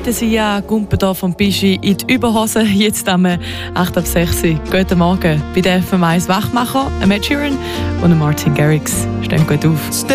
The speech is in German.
der Sia, Gumpendorf von Bischi in die Überhose. Jetzt am 8 ab 6 Uhr. Guten Morgen bei der FM1 Wachmacher, Matt Sheeran und Martin Garrix. Stehen gut auf.